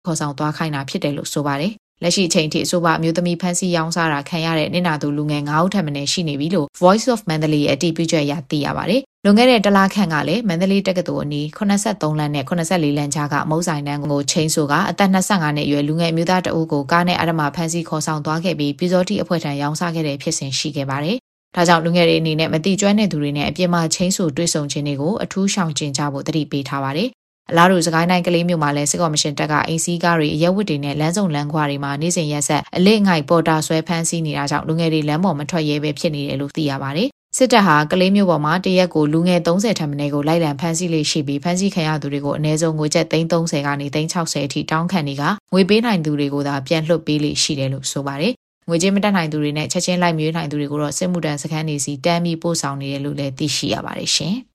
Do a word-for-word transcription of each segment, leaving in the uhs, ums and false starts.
ခေါ်ဆောင်သွားခိုင်းတာဖြစ်တယ်လို့ဆိုပါတယ်။လက်ရှိအချိန်ထိအဆိုပါအမျိုးသမီးဖမ်းဆီးရောင်းစားတာခံရတဲ့နစ်နာသူလူငယ်၅ဦးထပ်မံရှိနေပြီလို့ Voice of Mandalay ရဲ့အတည်ပြုချက်အရသိရပါတယ်။လွန်ခဲ့တဲ့တလခန့်ကလည်းမန္တလေးတက္ကသိုလ်အနီးeighty-threeလမ်းနဲ့eighty-fourလမ်းကြားကအမုတ်ဆိုင်တန်းကိုချိန်ဆိုကအသက်twenty-fiveနှစ်အရွယ်လူငယ်အမျိုးသားတအုပ်ကိုကားနဲ့အဓမ္မဖမ်းဆီးခေါ်ဆောင်သွားခဲ့ပြီးပြည်စောတိအဖွဲ့ထံရောင်းစားခဲ့တဲ့ဖြစ်စဉ်ရှိခဲ့ပါတယ်။ဒါကြောင့်လူငယ်တွေအနေနဲ့မတိကျွမ်းတဲ့သူတွေနဲ့အပြစ်မှချိန်ဆိုတွေ့ဆုံခြင်းတွေကိုအထူးရှောင်ကျဉ်ကြဖို့တတိပေးထားပါတယ်။အလားတူစကိုင်းတိုင်းကလေးမြို့မှာလည်းစစ်ကော်မရှင်တပ်ကအင်စီကားတွေအရက်ဝတ်တွေနဲ့လမ်းစုံလမ်းခွာတွေမှာနေစဉ်ရက်ဆက်အလေးငိုက်ပေါ်တာဆွဲဖမ်းဆီးနေတာကြောင့်လူငယ်တွေလမ်းပေါ်မထွက်ရဲပဲဖြစ်နေတယ်လို့သိရပါတယ်။စစ်တပ်ဟာကလေးမျိုးပေါ်မှာတရက်ကိုလူငယ်thirtyထက်မနည်းကိုလိုက်လံဖမ်းဆီးလေးရှိပြီးဖမ်းဆီးခံရသူတွေကိုအနည်းဆုံးငွေကျပ်thirtyကနေsixtyအထိတောင်းခံနေကငွေပေးနိုင်သူတွေကိုသာပြန်လွှတ်ပေးလေးရှိတယ်လို့ဆိုပါတယ်။ငွေကြေးမတက်နိုင်သူတွေနဲ့ချက်ချင်းလိုက်မျိုးနိုင်သူတွေကိုတော့စစ်မှုထမ်းစခန်းတွေစီတမ်းပြီးပို့ဆောင်နေတယ်လို့လည်းသိရှိရပါတယ်ရှင်။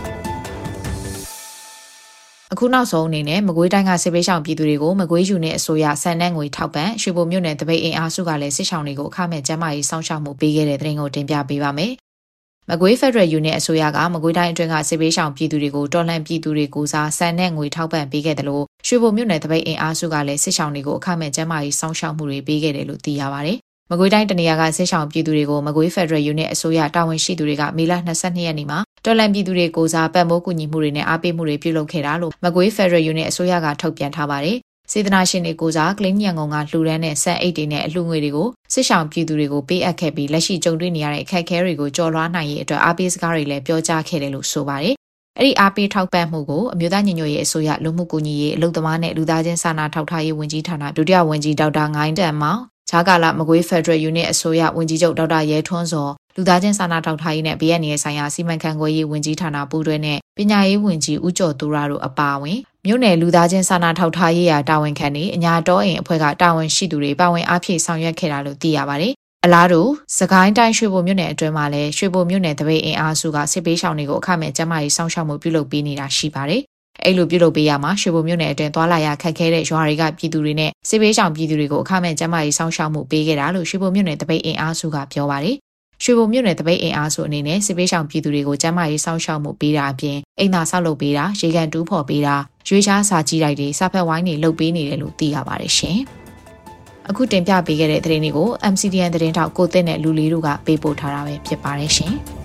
အခုနောက်ဆုံးအနေနဲ့မကွေးတိုင်းကစစ်ပေးရှောင်ပြည်သူတွေကိုမကွေးယူနေအစိုးရဆန်နှန်းငွေထောက်ပံ့ရွှေဘိုမြို့နယ်တပိတ်အင်အားစုကလည်းစစ်ရှောင်တွေကိုအခမဲ့ကျန်းမာရေးစောင့်ရှောက်မှုပေးခဲ့တဲ့တဲ့ရင်ကိုတင်ပြပေးပါမယ်။မကွေး Federal Unit အစိုးရကမကွေးတိုင်းအတွင်းကစစ်ပေးရှောင်ပြည်သူတွေကိုတော်လှန်ပြည်သူတွေကိုစားဆန်နှန်းငွေထောက်ပံ့ပေးခဲ့တယ်လို့ရွှေဘိုမြို့နယ်တပိတ်အင်အားစုကလည်းစစ်ရှောင်တွေကိုအခမဲ့ကျန်းမာရေးစောင့်ရှောက်မှုတွေပေးခဲ့တယ်လို့သိရပါတယ်။မကွေးတိုင်းတနေရာကစစ်ရှောင်ပြည်သူတွေကိုမကွေး Federal Unit အစိုးရတာဝန်ရှိသူတွေကမေလtwenty-twoရက်နေ့မှာတော်လှန်ပြည်သူတွေကိုစားပတ်မိုးကူညီမှုတွေနဲ့အားပေးမှုတွေပြုလုပ်ခဲ့တာလို့မကွေး Federal Unit အစိုးရကထုတ်ပြန်ထားပါတယ်။စေတနာရှင်တွေကိုစားကလင်းညံကုံကလှူဒန်းတဲ့ဆန်အိတ်တွေနဲ့အလှူငွေတွေကိုစစ်ရှောင်ပြည်သူတွေကိုပေးအပ်ခဲ့ပြီးလက်ရှိကြုံတွေ့နေရတဲ့အခက်အခဲတွေကိုကျော်လွှားနိုင်ရေးအတွက်အားပေးစကားတွေလည်းပြောကြားခဲ့တယ်လို့ဆိုပါတယ်။အဲ့ဒီအားပေးထောက်ပံ့မှုကိုအမျိုးသားညီညွတ်ရေးအစိုးရလူမှုကူညီရေးအလုပ်သမားနဲ့လူသားချင်းစာနာထောက်ထားရေးဝန်ကြီးဌာနဒုတိယဝန်ကြီးဒေါက်တာငိုင်းတန်မောင်ဂျာကာလာမကွေး Federal Unit အစိုးရဝန်ကြီးချုပ်ဒေါက်တာရဲထွန်းစောလူသားချင်းစာနာထောက်ထားရေးနဲ့ B N A ဆိုင်ရာစီမံခန့်ခွဲရေးဝန်ကြီးဌာနပူးတွဲနဲ့ပညာရေးဝန်ကြီးဦးကျော်သူရတို့အပါအဝင်မြို့နယ်လူသားချင်းစာနာထောက်ထားရေးရာတာဝန်ခံတွေအညာတော်အိမ်အဖွဲ့ကတာဝန်ရှိသူတွေပါဝင်အားဖြည့်ဆောင်ရွက်ခဲ့တာလို့သိရပါတယ်။အလားတူစကိုင်းတိုင်းရွှေဘိုမြို့နယ်အတွင်းမှာလည်းရွှေဘိုမြို့နယ်တပိတ်အင်အားစုကစစ်ပေးရှောင်တွေကိုအခမဲ့ကျန်းမာရေးစောင့်ရှောက်မှုပြုလုပ်ပေးနေတာရှိပါတယ်။အဲ့လိုပြုလုပ်ပေးရမှာရွှေဘိုမြို့နယ်အတွင်းသွားလာရခက်ခဲတဲ့ရွာတွေကပြည်သူတွေနဲ့စစ်ပေးရှောင်ပြည်သူတွေကိုအခမဲ့ကျန်းမာရေးစောင့်ရှောက်မှုပေးခဲ့တာလို့ရွှေဘိုမြို့နယ်တပိတ်အင်အားစုကပြောပါတယ်။ရွှေဘိုမြို့နယ်တပိတ်အင်အားစုအနေနဲ့စစ်ပေးရှောင်ပြည်သူတွေကိုကျန်းမာရေးစောင့်ရှောက်မှုပေးတာအပြင်အိမ်သာဆောက်လုပ်ပေးတာရေကန်တူးဖော်ပေးတာရွေးချားစာကြည့်လိုက်တွေစာဖက်ဝိုင်းတွေလုပ်ပေးနေတယ်လို့သိရပါတယ်ရှင်။အခုတင်ပြပေးခဲ့တဲ့သတင်းတွေကို M C D N သတင်းထောက်ကိုသစ်နဲ့လူလေးတို့ကပေးပို့ထားတာပဲဖြစ်ပါတယ်ရှင်။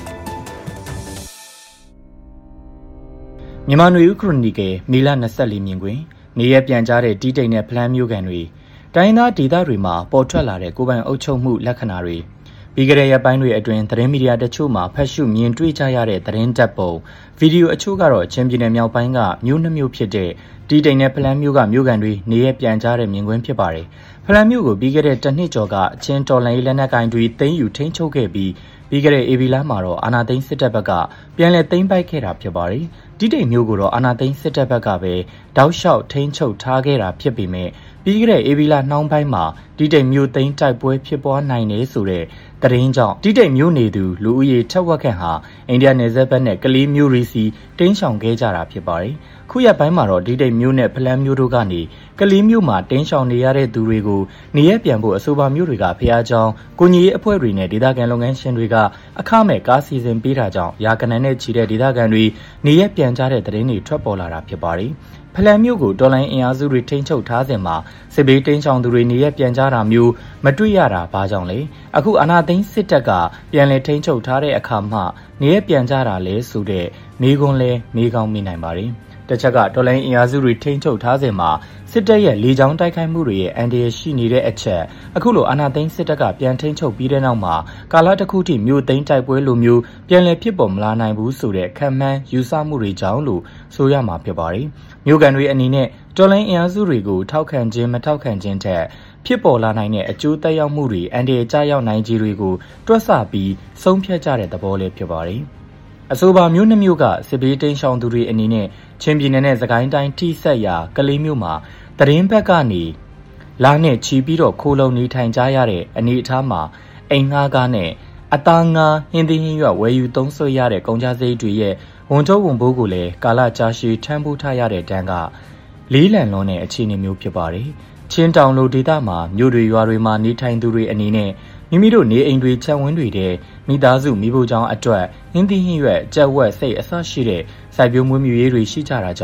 မြန်မာနွေဦးခရိုနီကယ်မေလtwenty-fourမြင်ကွင်းနေရပြန်ကြားတဲ့တီးတိမ်နဲ့ဖလန်းမျိုးကန်တွေတိုင်းသားဒေသတွေမှာပေါ်ထွက်လာတဲ့ကိုယ်ပိုင်အုပ်ချုပ်မှုလက္ခဏာတွေပြီးကြတဲ့ရက်ပိုင်းတွေအတွင်းသတင်းမီဒီယာတချို့မှာဖတ်ရှုမြင်တွေ့ကြရတဲ့သတင်းတပ်ပုံဗီဒီယိုအချို့ကတော့ချင်းပြည်နယ်မြောက်ပိုင်းကမြို့နှမျိုးဖြစ်တဲ့တီးတိမ်နဲ့ဖလန်းမျိုးကမျိုးကန်တွေနေရပြန်ကြားတဲ့မြင်ကွင်းဖြစ်ပါတယ်ဖလန်းမျိုးကိုပြီးကြတဲ့တစ်နှစ်ကျော်ကချင်းတော်လှန်ရေးလက်နက်ကိုင်တွေသိမ်းယူထိန်းချုပ်ခဲ့ပြီးပြီးကြတဲ့အေဗီလာမှာတော့အာနာသိန်းစစ်တပ်ဘက်ကပြန်လည်သိမ်းပိုက်ခဲ့တာဖြစ်ပါတယ်တီးတိမ်မျိုးကိုတော့အာနာသိန်းစစ်တပ်ဘက်ကပဲတောက်လျှောက်ထိန်းချုပ်ထားခဲ့တာဖြစ်ပေမဲ့ပြီးကြတဲ့အေဗီလာနှောင်းပိုင်းမှာတီးတိမ်မျိုးသိမ်းတိုက်ပွဲဖြစ်ပွားနိုင်တယ်ဆိုတဲ့သတင်းကြောင့်တီးတိမ်မျိုးနေသူလူဦးရေထက်ဝက်ခန့်ဟာအိန္ဒိယနယ်စပ်ဘက်နဲ့ကလေးမျိုးရီစီတင်းရှောင်ခဲ့ကြတာဖြစ်ပါတယ်ခုရက်ပိုင်းမှာတော့တီးတိမ်မျိုးနဲ့ဖလန်းမျိုးတို့ကနေကလေးမျိုးမှာတင်းရှောင်နေရတဲ့သူတွေကိုနေရပြန်ဖို့အဆိုပါမျိုးတွေကဖျားကြောင်းကိုညီရေးအဖွဲ့တွေနဲ့ဒေသခံလုပ်ငန်းရှင်တွေကအခမဲ့ကားစီစဉ်ပေးတာကြောင့်ရာကနန်းနဲ့ချီတဲ့ဒေသခံတွေနေရပြန်ကြတဲ့သတင်းတွေထွက်ပေါ်လာတာဖြစ်ပါတယ်ဖလန်မျိုးကိုတော်လိုင်းအင်အားစုတွေထိန်းချုပ်ထားစဉ်မှာစစ်ဘေးတင်းချောင်သူတွေနေရပြန်ကြတာမျိုးမတွေ့ရတာဘာကြောင့်လဲအခုအာဏာသိမ်းစစ်တပ်ကပြန်လည်ထိန်းချုပ်ထားတဲ့အခါမှနေရပြန်ကြတာလဲဆိုတဲ့မေးခွန်းလဲမေးကောင်းမိနိုင်ပါတယ်တစ်ချက်ကတော်လိုင်းအင်အားစုတွေထိန်းချုပ်ထားစဉ်မှာစစ်တပ်ရဲ့လေကြောင်းတိုက်ခိုက်မှုတွေရဲ့အန်ဒီရရှိနေတဲ့အချက်အခုလိုအာဏာသိမ်းစစ်တပ်ကပြန်ထိန်းချုပ်ပြီးတဲ့နောက်မှာကာလတစ်ခုထိမြို့သိမ်းတိုက်ပွဲလိုမျိုးပြန်လည်ဖြစ်ပေါ်မလာနိုင်ဘူးဆိုတဲ့ခံမှန်းယူဆမှုတွေကြောင့်လို့ဆိုရမှာဖြစ်ပါတယ်မြို့ကန်တွေအနေနဲ့တော်လိုင်းအင်အားစုတွေကိုထောက်ခံခြင်းမထောက်ခံခြင်းထက်ဖြစ်ပေါ်လာနိုင်တဲ့အကျိုးသက်ရောက်မှုတွေအန်ဒီရကျရောက်နိုင်ခြင်းတွေကိုတွက်ဆပြီးဆုံးဖြတ်ကြတဲ့သဘောလေးဖြစ်ပါတယ်အဆိုပါမျိုးနှမျိုးကစစ်ဘေးတိမ်းရှောင်သူတွေအနေနဲ့ချင်းပြည်နယ်နဲ့စကိုင်းတိုင်းထိစက်ရာကလေးမျိုးမှာတရင်ဘက်ကနေလာနဲ့ချီပြီးတော့ခိုးလုံနေထိုင်ကြရတဲ့အနေအထားမှာအိမ်ငှားကားနဲ့အသားငါးဟင်းသီးဟင်းရွက်ဝယ်ယူသုံးစွဲရတဲ့ကုန်ကြစည်တွေရဲ့ဝန်ထုတ်ဝန်ပိုးကိုလည်းကာလကြာရှည်ထမ်းပိုးထားရတဲ့တန်းကလေးလံလွန်တဲ့အခြေအနေမျိုးဖြစ်ပါတယ်ချင်းတောင်လိုဒေသမှာမြို့တွေရွာတွေမှာနေထိုင်သူတွေအနေနဲ့မိမိတို့နေအိမ်တွေချက်ဝန်းတွေတဲ့မိသားစုမိဖို့ကြောင့်အတွက်ဟင်းသီးဟင်းရွက်ကြက်ဝက်စိတ်အစရှိတဲ့စိုက်ပျိုးမွေးမြူရေးတွေရှိကြတာကြောင့်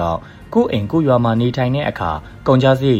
ကိုယ့်အိမ်ကိုယ့်ရွာမှာနေထိုင်တဲ့အခါကုန်ကြစရိတ်